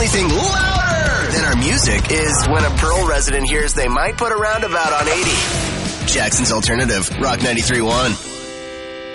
only thing louder than our music is when a Pearl resident hears they might put a roundabout on 80. Jackson's Alternative, Rock 93.1.